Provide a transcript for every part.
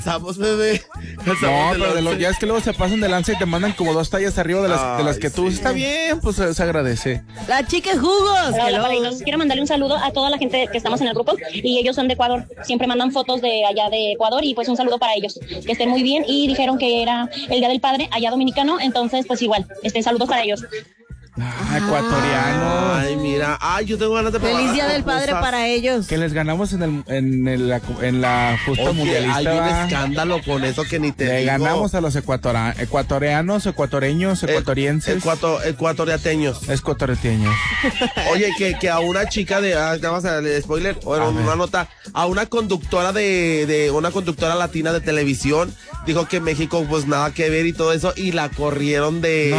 Estamos, bebé. No, pero de los días que luego se pasan de lanza y te mandan como 2 tallas arriba de las que tú. Sí. Está bien, pues se agradece. La chica jugos. Hola, padrinos. Quiero mandarle un saludo a toda la gente que estamos en el grupo y ellos son de Ecuador. Siempre mandan fotos de allá de Ecuador y pues un saludo para ellos. Que estén muy bien y dijeron que era el Día del Padre allá dominicano, entonces pues igual, saludos para ellos. Ecuatorianos. Ay, mira. Ay, yo tengo ganas de probar. Feliz Día las del Padre pupusas. para ellos. Que les ganamos en la justa Oye, mundialista. hay un ¿va? escándalo con eso que ni te Le digo. ganamos a los ecuatorianos, ecuatorianos, ecuatorienses. Ecuatoriateños. Ecuatorianos. Oye, que a una chica de, vamos a darle spoiler, bueno, una nota, a una conductora de una conductora latina de televisión, dijo que México pues nada que ver y todo eso, y la corrieron de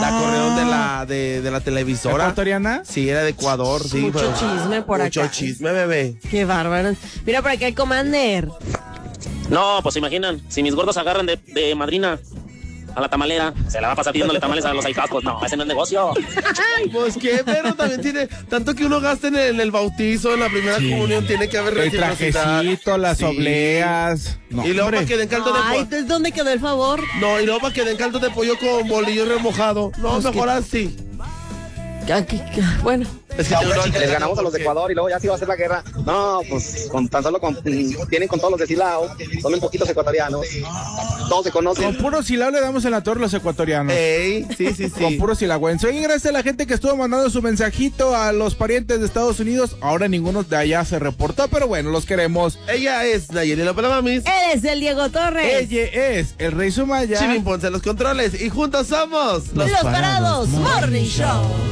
la televisora. ¿Ecuatoriana? Sí, era de Ecuador, sí. Mucho pero- chisme por Mucho acá. chisme, bebé. Qué bárbaros. Mira por acá el Commander. No, pues imaginan, si mis gordos agarran de madrina a la tamalera, se la va a pasar pidiéndole tamales a los ahijados, pues no, ese no es negocio. Pues qué, pero también tiene, tanto que uno gasta en el bautizo, en la primera comunión, tiene que haber El reciprocidad. trajecito, las Sí. obleas. No, Y luego hombre. para que den caldo de Ay, pollo. entonces ¿dónde quedó el favor? No, y luego para que den caldo de pollo con bolillo remojado. No, Pues mejor así. Bueno. Es que Les ganamos a los de Ecuador y luego ya sí va a ser la guerra. No, pues tienen con todos los de Silao, son un poquitos ecuatorianos. Todos se conocen. Con puro silao le damos en la torre a los ecuatorianos. Ey, sí. Con puro silagüense. Y gracias a la gente que estuvo mandando su mensajito a los parientes de Estados Unidos. Ahora ninguno de allá se reportó, pero bueno, los queremos. Ella es Nayeli López Mamis. Él es el Diego Torres. Ella es el Rey Sumaya. Chivin Ponce los controles. Y juntos somos Los Parados Morning Show.